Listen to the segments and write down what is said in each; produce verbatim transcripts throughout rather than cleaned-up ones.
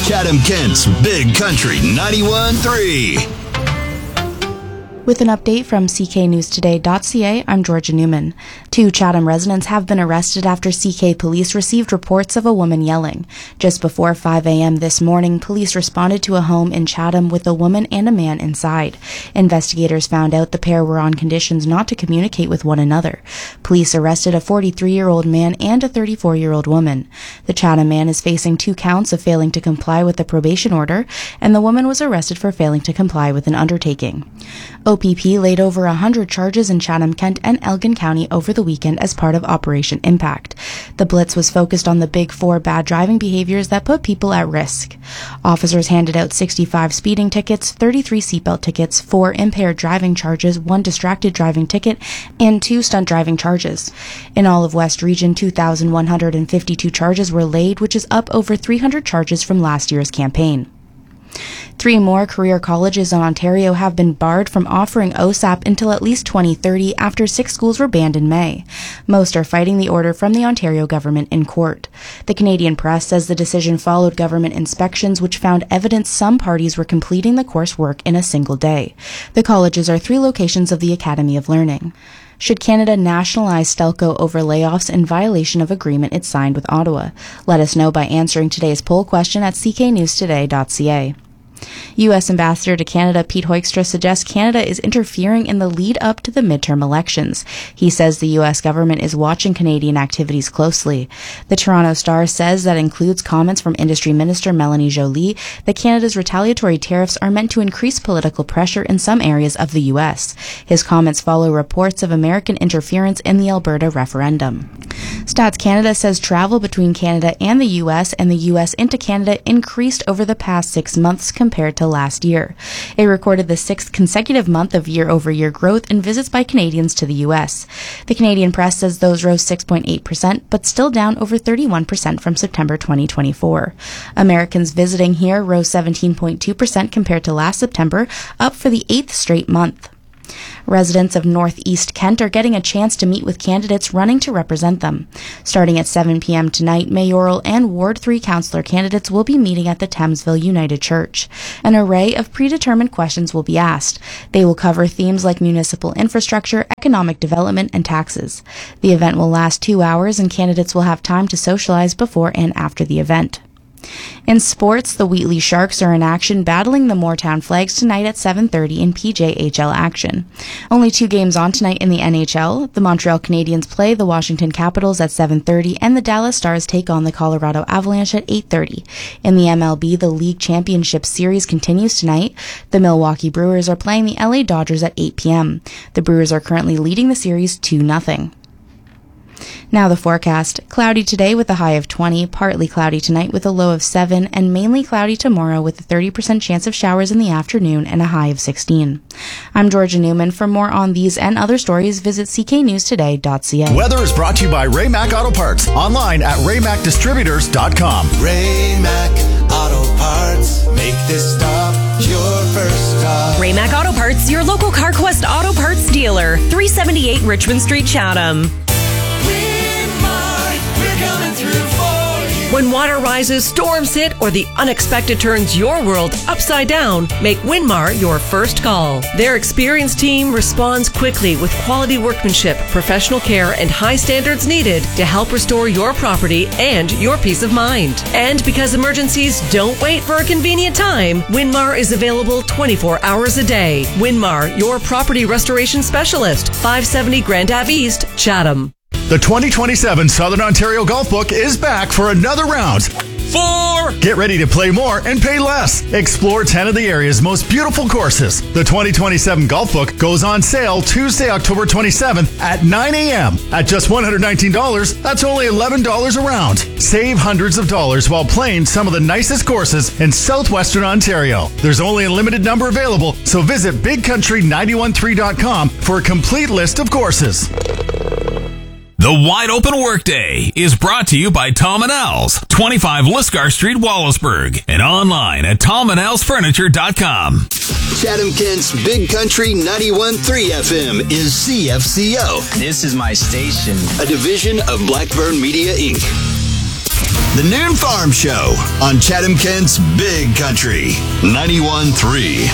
Chatham-Kent's Big Country ninety-one point three. With an update from C K News Today dot C A, I'm Georgia Newman. Two Chatham residents have been arrested after C K police received reports of a woman yelling. Just before five a.m. this morning, police responded to a home in Chatham with a woman and a man inside. Investigators found out the pair were on conditions not to communicate with one another. Police arrested a forty-three-year-old man and a thirty-four-year-old woman. The Chatham man is facing two counts of failing to comply with the probation order, and the woman was arrested for failing to comply with an undertaking. O P P laid over one hundred charges in Chatham, Kent, and Elgin County over the weekend as part of Operation Impact. The blitz was focused on the big four bad driving behaviors that put people at risk. Officers handed out sixty-five speeding tickets, thirty-three seatbelt tickets, four impaired driving charges, one distracted driving ticket, and two stunt driving charges. In all of West Region, two thousand one hundred fifty-two charges were laid, which is up over three hundred charges from last year's campaign. Three more career colleges in Ontario have been barred from offering O S A P until at least twenty thirty after six schools were banned in May. Most are fighting the order from the Ontario government in court. The Canadian Press says the decision followed government inspections which found evidence some parties were completing the coursework in a single day. The colleges are three locations of the Academy of Learning. Should Canada nationalize Stelco over layoffs in violation of agreement it signed with Ottawa? Let us know by answering today's poll question at C K News Today dot C A. U S Ambassador to Canada Pete Hoekstra suggests Canada is interfering in the lead up to the midterm elections. He says the U S government is watching Canadian activities closely. The Toronto Star says that includes comments from Industry Minister Melanie Joly that Canada's retaliatory tariffs are meant to increase political pressure in some areas of the U S. His comments follow reports of American interference in the Alberta referendum. Stats Canada says travel between Canada and the U S and the U S into Canada increased over the past six months compared to last year. It recorded the sixth consecutive month of year-over-year growth in visits by Canadians to the U S. The Canadian Press says those rose six point eight percent, but still down over thirty-one percent from September twenty twenty-four. Americans visiting here rose seventeen point two percent compared to last September, up for the eighth straight month. Residents of Northeast Kent are getting a chance to meet with candidates running to represent them. Starting at seven p.m. tonight, mayoral and Ward three councillor candidates will be meeting at the Thamesville United Church. An array of predetermined questions will be asked. They will cover themes like municipal infrastructure, economic development, and taxes. The event will last two hours, and candidates will have time to socialize before and after the event. In sports, the Wheatley Sharks are in action battling the Moortown Flags tonight at seven thirty in P J H L action. Only two games on tonight in the N H L. The Montreal Canadiens play the Washington Capitals at seven thirty and the Dallas Stars take on the Colorado Avalanche at eight thirty. In the M L B, the League Championship Series continues tonight. The Milwaukee Brewers are playing the L A Dodgers at eight p.m. The Brewers are currently leading the series two nothing. Now the forecast. Cloudy today with a high of twenty, partly cloudy tonight with a low of seven, and mainly cloudy tomorrow with a thirty percent chance of showers in the afternoon and a high of sixteen. I'm Georgia Newman. For more on these and other stories, visit C K News Today dot C A. Weather is brought to you by Ray Mac Auto Parts. Online at Ray Mac Distributors dot com. Ray Mac Auto Parts. Make this stop your first stop. Ray Mac Auto Parts, your local CarQuest Auto Parts dealer. three seventy-eight Richmond Street, Chatham. When water rises, storms hit, or the unexpected turns your world upside down, make Winmar your first call. Their experienced team responds quickly with quality workmanship, professional care, and high standards needed to help restore your property and your peace of mind. And because emergencies don't wait for a convenient time, Winmar is available twenty-four hours a day. Winmar, your property restoration specialist, five seventy Grand Ave East, Chatham. The twenty twenty-seven Southern Ontario Golf Book is back for another round. Four! Get ready to play more and pay less. Explore ten of the area's most beautiful courses. The twenty twenty-seven Golf Book goes on sale Tuesday, October twenty-seventh at nine a.m. At just one hundred nineteen dollars, that's only eleven dollars a round. Save hundreds of dollars while playing some of the nicest courses in southwestern Ontario. There's only a limited number available, so visit big country nine one three dot com for a complete list of courses. The Wide Open Workday is brought to you by Tom and Al's, twenty-five Lisgar Street, Wallaceburg, and online at tom and als furniture dot com. Chatham-Kent's Big Country ninety-one point three F M is C F C O. This is my station. A division of Blackburn Media, Incorporated. The Noon Farm Show on Chatham-Kent's Big Country, ninety-one point three.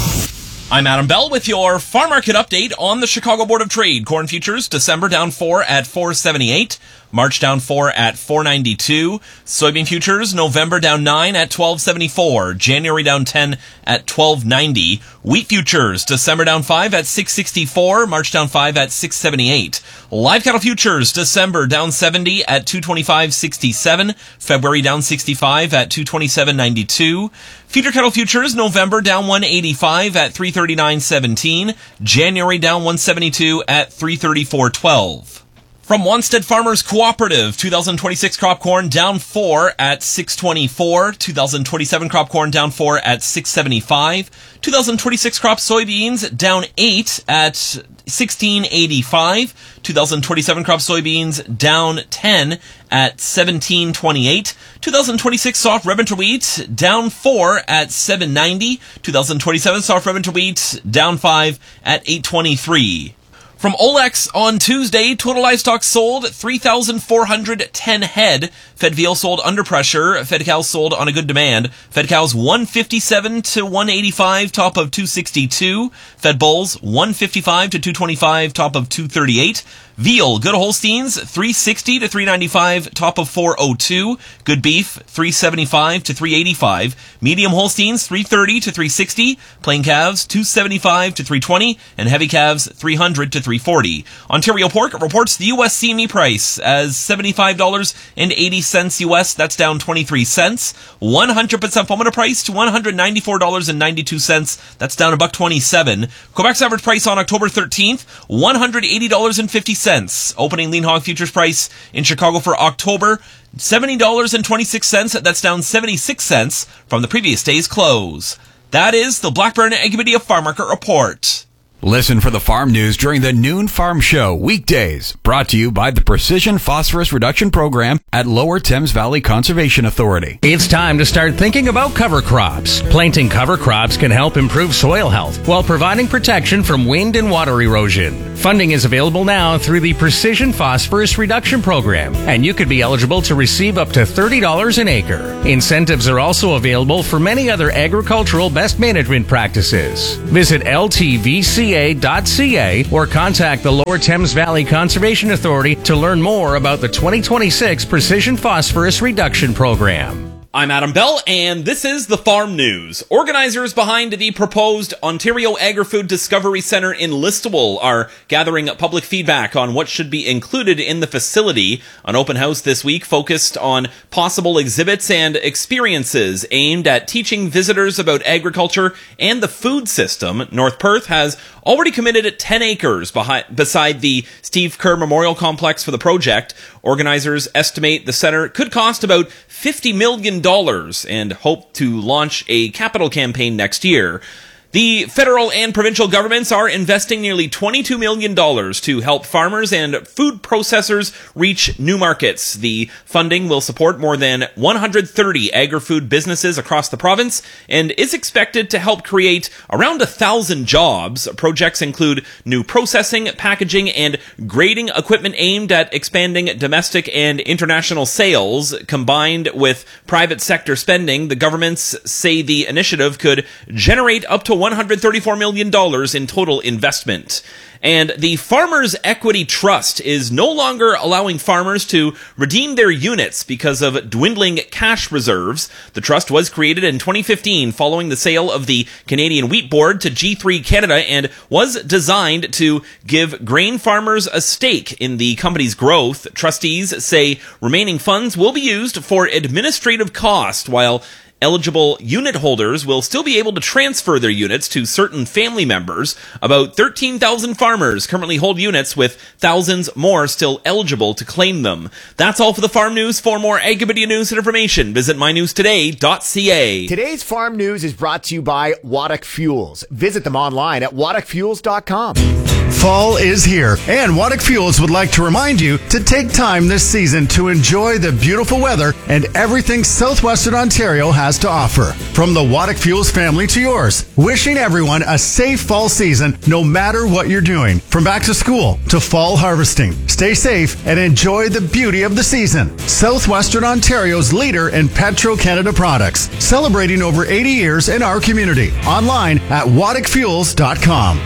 I'm Adam Bell with your farm market update on the Chicago Board of Trade. Corn futures, December down four at four seventy-eight. March down four at four ninety-two. Soybean futures, November down nine at twelve seventy-four. January down ten at twelve ninety. Wheat futures, December down five at six sixty-four. March down five at six seventy-eight. Live cattle futures, December down seventy at two twenty-five sixty-seven. February down sixty-five at two twenty-seven ninety-two. Feeder cattle futures, November down one eighty-five at three thirty-nine seventeen. January down one seventy-two at three thirty-four twelve. From Wanstead Farmers Cooperative, two thousand twenty-six crop corn down four at six twenty-four. two thousand twenty-seven crop corn down four at six seventy-five. two thousand twenty-six crop soybeans down eight at sixteen eighty-five. two thousand twenty-seven crop soybeans down ten at seventeen twenty-eight. two thousand twenty-six soft red winter wheat down four at seven ninety. two thousand twenty-seven soft red winter wheat down five at eight twenty-three. From Olex on Tuesday, total livestock sold three thousand four hundred ten head. Fed veal sold under pressure. Fed cows sold on a good demand. Fed cows one fifty-seven to one eighty-five, top of two sixty-two. Fed bulls one fifty-five to two twenty-five, top of two thirty-eight. Veal, good Holsteins, three sixty to three ninety-five, top of four oh two. Good beef, three seventy-five to three eighty-five. Medium Holsteins, three thirty to three sixty. Plain calves, two seventy-five to three twenty. And heavy calves, three hundred to three forty. Ontario Pork reports the U S C M E price as seventy-five dollars and eighty cents U S. That's down twenty-three cents. one hundred percent formula price to one hundred ninety-four dollars and ninety-two cents. That's down a buck twenty-seven. Quebec's average price on October thirteenth, one hundred eighty dollars and fifty cents. Opening lean hog futures price in Chicago for October, seventy dollars and twenty-six cents. That's down seventy-six cents from the previous day's close. That is the Blackburn Agrimedia Farm Market Report. Listen for the farm news during the Noon Farm Show, weekdays. Brought to you by the Precision Phosphorus Reduction Program at Lower Thames Valley Conservation Authority. It's time to start thinking about cover crops. Planting cover crops can help improve soil health while providing protection from wind and water erosion. Funding is available now through the Precision Phosphorus Reduction Program, and you could be eligible to receive up to thirty dollars an acre. Incentives are also available for many other agricultural best management practices. Visit L T V C A dot C A or contact the Lower Thames Valley Conservation Authority to learn more about the twenty twenty-six Precision Phosphorus Reduction Program. I'm Adam Bell, and this is the Farm News. Organizers behind the proposed Ontario Agri-Food Discovery Centre in Listowel are gathering public feedback on what should be included in the facility. An open house this week focused on possible exhibits and experiences aimed at teaching visitors about agriculture and the food system. North Perth has already committed ten acres behind, beside the Steve Kerr Memorial Complex for the project. Organizers estimate the centre could cost about fifty million dollars and hope to launch a capital campaign next year. The federal and provincial governments are investing nearly twenty-two million dollars to help farmers and food processors reach new markets. The funding will support more than one hundred thirty agri-food businesses across the province and is expected to help create around a thousand jobs. Projects include new processing, packaging, and grading equipment aimed at expanding domestic and international sales. Combined with private sector spending, the governments say the initiative could generate up to one hundred thirty-four million dollars in total investment. And the Farmers Equity Trust is no longer allowing farmers to redeem their units because of dwindling cash reserves. The trust was created in twenty fifteen following the sale of the Canadian Wheat Board to G three Canada and was designed to give grain farmers a stake in the company's growth. Trustees say remaining funds will be used for administrative cost, while eligible unit holders will still be able to transfer their units to certain family members. About thirteen thousand farmers currently hold units, with thousands more still eligible to claim them. That's all for the Farm News. For more Agrimedia news and information, visit my news today dot c a. Today's Farm News is brought to you by Waddock Fuels. Visit them online at waddock fuels dot com. Fall is here, and Waddock Fuels would like to remind you to take time this season to enjoy the beautiful weather and everything Southwestern Ontario has has to offer. From the Waddick Fuels family to yours, wishing everyone a safe fall season no matter what you're doing. From back to school to fall harvesting. Stay safe and enjoy the beauty of the season. Southwestern Ontario's leader in Petro-Canada products, celebrating over eighty years in our community. Online at waddick fuels dot com.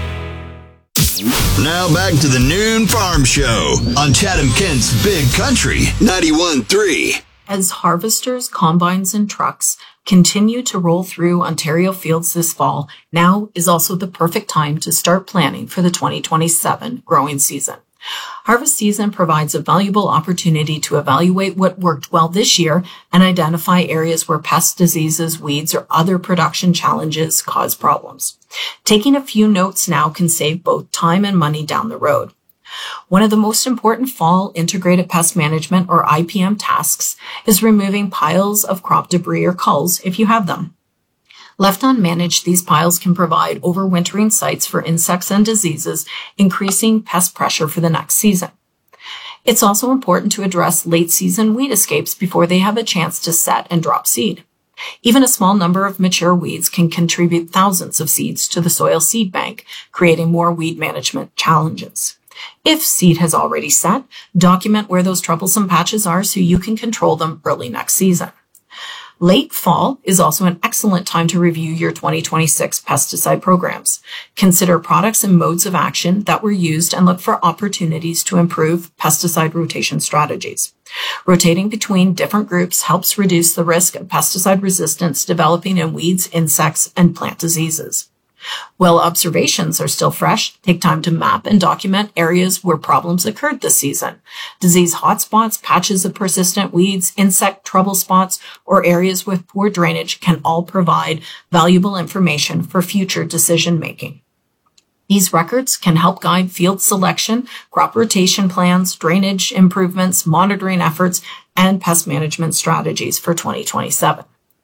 Now back to the Noon Farm Show on Chatham Kent's Big Country ninety-one point three. As harvesters, combines, and trucks continue to roll through Ontario fields this fall, now is also the perfect time to start planning for the twenty twenty-seven growing season. Harvest season provides a valuable opportunity to evaluate what worked well this year and identify areas where pests, diseases, weeds, or other production challenges cause problems. Taking a few notes now can save both time and money down the road. One of the most important fall integrated pest management, or I P M, tasks is removing piles of crop debris or culls if you have them. Left unmanaged, these piles can provide overwintering sites for insects and diseases, increasing pest pressure for the next season. It's also important to address late-season weed escapes before they have a chance to set and drop seed. Even a small number of mature weeds can contribute thousands of seeds to the soil seed bank, creating more weed management challenges. If seed has already set, document where those troublesome patches are so you can control them early next season. Late fall is also an excellent time to review your twenty twenty-six pesticide programs. Consider products and modes of action that were used and look for opportunities to improve pesticide rotation strategies. Rotating between different groups helps reduce the risk of pesticide resistance developing in weeds, insects, and plant diseases. While observations are still fresh, take time to map and document areas where problems occurred this season. Disease hotspots, patches of persistent weeds, insect trouble spots, or areas with poor drainage can all provide valuable information for future decision making. These records can help guide field selection, crop rotation plans, drainage improvements, monitoring efforts, and pest management strategies for twenty twenty-seven.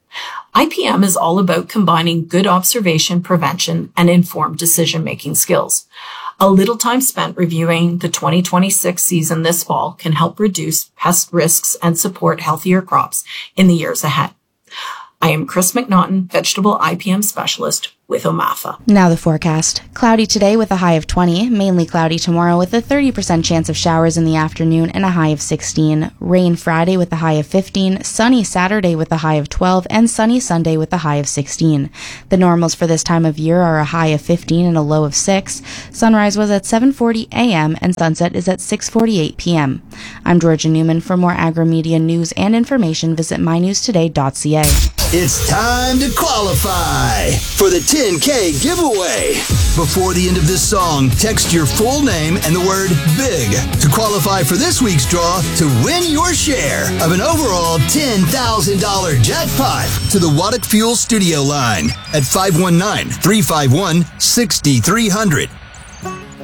I P M is all about combining good observation, prevention, and informed decision-making skills. A little time spent reviewing the twenty twenty-six season this fall can help reduce pest risks and support healthier crops in the years ahead. I am Chris McNaughton, Vegetable I P M Specialist with O M A F A. Now the forecast. Cloudy today with a high of twenty, mainly cloudy tomorrow with a thirty percent chance of showers in the afternoon and a high of sixteen. Rain Friday with a high of fifteen, sunny Saturday with a high of twelve, and sunny Sunday with a high of sixteen. The normals for this time of year are a high of fifteen and a low of six. Sunrise was at seven forty a.m. and sunset is at six forty-eight p.m. I'm Georgia Newman. For more agri-media news and information, visit my news today dot c a. It's time to qualify for the ten K giveaway. Before the end of this song, text your full name and the word BIG to qualify for this week's draw to win your share of an overall ten thousand dollars jackpot to the Waddick Fuel studio line at five one nine, three five one, six three zero zero.